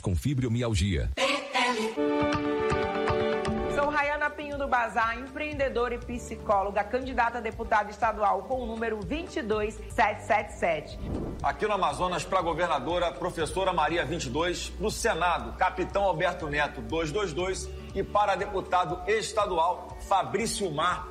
com fibromialgia. Sou Rayana Pinho do Bazar, empreendedora e psicóloga, candidata a deputada estadual com o número 22777. Aqui no Amazonas, para governadora, professora Maria 22, para o Senado, capitão Alberto Neto 222 e para deputado estadual Fabrício Mar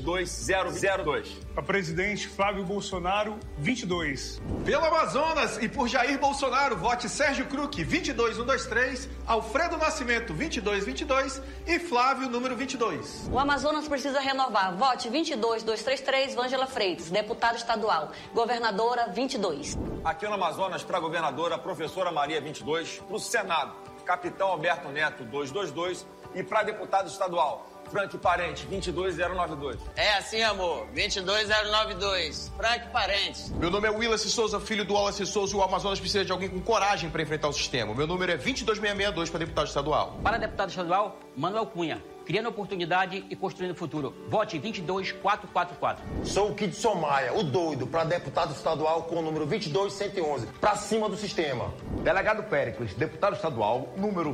22002. Para presidente Flávio Bolsonaro 22. Pelo Amazonas e por Jair Bolsonaro, vote Sérgio Kruck 22123, Alfredo Nascimento 2222 e Flávio número 22. O Amazonas precisa renovar. Vote 22233, Vângela Freitas, deputada estadual, governadora 22. Aqui no Amazonas, para governadora, professora Maria 22, para o Senado, capitão Alberto Neto 222 e para deputado estadual, Frank Parente 22092. É assim, amor, 22092, Frank Parente. Meu nome é Willis Souza, filho do Wallace Souza, e o Amazonas precisa de alguém com coragem para enfrentar o sistema. Meu número é 22662 para deputado estadual. Para deputado estadual, Manuel Cunha, criando oportunidade e construindo futuro. Vote 22444. Sou o Kid Somaia, o doido, para deputado estadual com o número 22111, para cima do sistema. Delegado Péricles, deputado estadual, número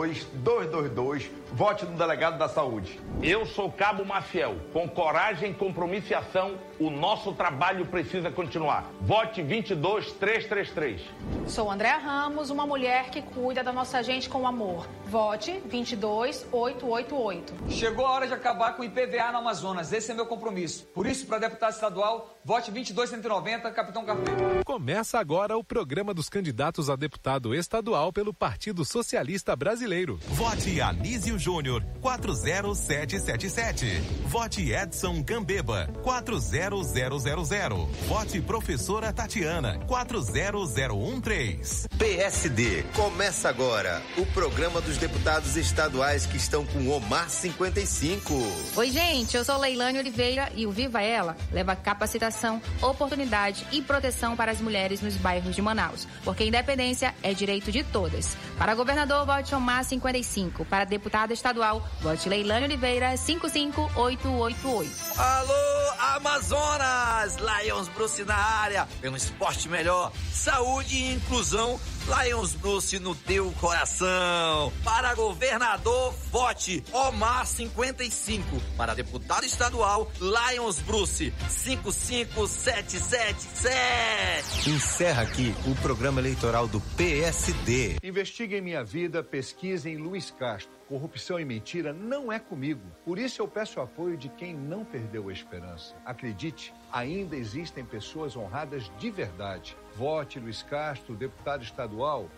22222, vote no delegado da saúde. Eu sou Cabo Maciel, com coragem, compromisso e ação, o nosso trabalho precisa continuar. Vote 22333. Sou Andréa Ramos, uma mulher que cuida da nossa gente com amor. Vote 22888. Chegou a hora de acabar com o IPVA no Amazonas. Esse é meu compromisso. Por isso, para deputado estadual, vote 22190, Capitão Carpeiro. Começa agora o programa dos candidatos a deputado estadual pelo Partido Socialista Brasileiro. Vote Anísio Júnior, 40777. Vote Edson Gambeba, 40000. Vote Professora Tatiana, 40013. PSD. Começa agora o programa dos deputados estaduais que estão com Omar 55. Oi, gente, eu sou Leilane Oliveira e o Viva Ela leva capacitação, oportunidade e proteção para as mulheres nos bairros de Manaus, porque independência é direito de todas. Para governador, vote Omar 55. Para deputada estadual, vote Leilane Oliveira 55888. Alô, Amazonas! Lions Bruce na área, pelo esporte melhor, saúde e inclusão. Lions Bruce no teu coração. Para governador, vote Omar 55. Para deputado estadual, Lions Bruce 55777. Encerra aqui o programa eleitoral do PSD. Investiguem minha vida, pesquisem Luiz Castro. Corrupção e mentira não é comigo. Por isso eu peço apoio de quem não perdeu a esperança. Acredite, ainda existem pessoas honradas de verdade. Vote Luiz Castro, deputado estadual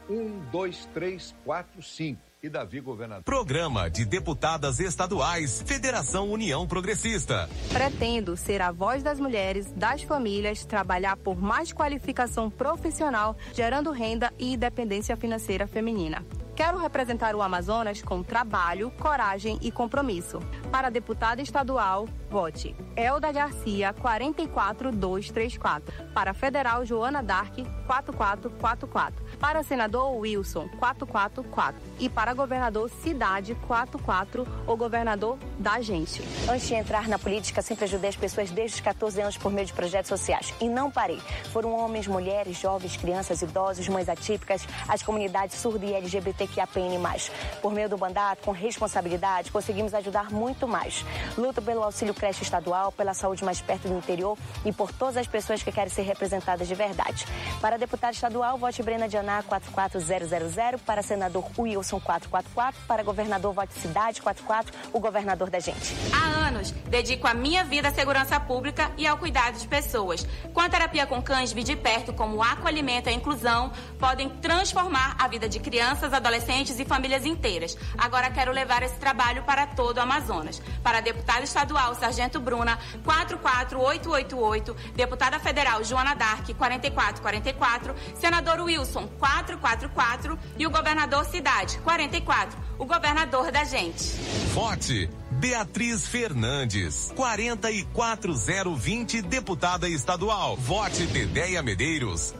12345 e Davi governador. Programa de Deputadas Estaduais, Federação União Progressista. Pretendo ser a voz das mulheres, das famílias, trabalhar por mais qualificação profissional, gerando renda e independência financeira feminina. Quero representar o Amazonas com trabalho, coragem e compromisso. Para deputada estadual, vote Elda Garcia 44234. Para federal, Joana Dark 4444. Para senador, Wilson 444. E para governador, Cidade 44, o governador da gente. Antes de entrar na política, sempre ajudei as pessoas desde os 14 anos por meio de projetos sociais. E não parei. Foram homens, mulheres, jovens, crianças, idosos, mães atípicas, as comunidades surda e LGBTQIAPN+. Por meio do mandato, com responsabilidade, conseguimos ajudar muito mais. Luto pelo auxílio creche estadual, pela saúde mais perto do interior e por todas as pessoas que querem ser representadas de verdade. Para deputado estadual, vote Brena Dianá 44000. Para senador, Wilson 444. Para governador, vote Cidade 44, o governador da gente. Há anos, dedico a minha vida à segurança pública e ao cuidado de pessoas. Com a terapia com cães, vi de perto como o acolhimento e a inclusão podem transformar a vida de crianças, adolescentes e famílias inteiras. Agora quero levar esse trabalho para todo o Amazonas. Para deputada estadual, Sargento Bruna, 44888. Deputada federal, Joana Dark, 4444. Senador Wilson, 444. E o governador Cidade, 44. O governador da gente. Vote Beatriz Fernandes, 44020, deputada estadual. Vote Dedeia Medeiros,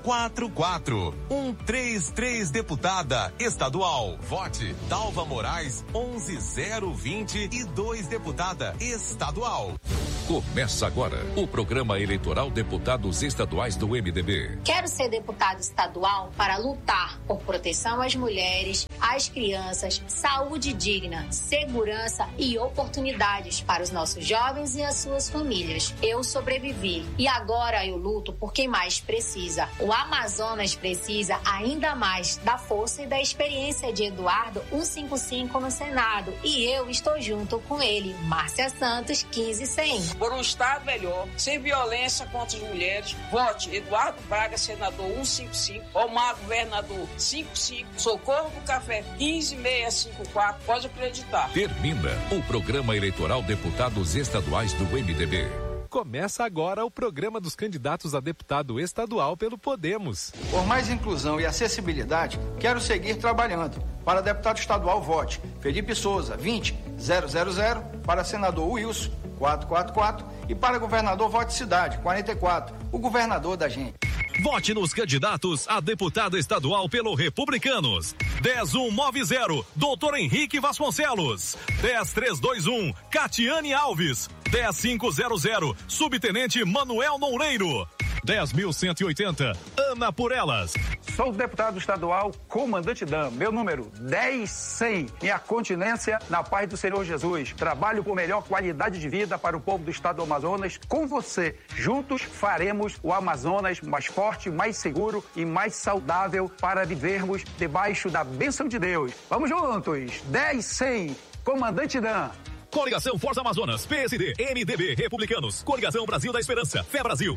44133, deputada estadual. Vote Dalva Moraes, 11020 e 2, deputada estadual. Começa agora o programa eleitoral Deputados Estaduais do MDB. Quero ser deputado estadual para lutar por proteção às mulheres, às crianças, saúde digna, segurança e oportunidades para os nossos jovens e as suas famílias. Eu sobrevivi e agora eu luto por quem mais precisa. O Amazonas precisa ainda mais da força e da experiência de Eduardo 155 no Senado. E eu estou junto com ele, Márcia Santos, 15100. Por um Estado melhor, sem violência contra as mulheres, vote Eduardo Braga, senador 155, Omar, governador 55, Socorro do Café 15654, pode acreditar. Termina o programa eleitoral Deputados Estaduais do MDB. Começa agora o programa dos candidatos a deputado estadual pelo Podemos. Por mais inclusão e acessibilidade, quero seguir trabalhando. Para deputado estadual, vote Felipe Souza, 20000. Para senador, Wilson, 444. E para governador, vote Cidade, 44. O governador da gente. Vote nos candidatos a deputado estadual pelo Republicanos. 10190, Dr. Henrique Vasconcelos. 10321, Catiane Alves. 10500, Subtenente Manuel Noureiro. 10.180, Ana por Elas. Sou o deputado estadual Comandante Dan, meu número 10100. Minha continência na paz do Senhor Jesus. Trabalho por melhor qualidade de vida para o povo do estado do Amazonas. Com você, juntos faremos o Amazonas mais forte, mais seguro e mais saudável para vivermos debaixo da bênção de Deus. Vamos juntos, 10100, Comandante Dan. Coligação Força Amazonas, PSD, MDB, Republicanos, Coligação Brasil da Esperança, Fé Brasil,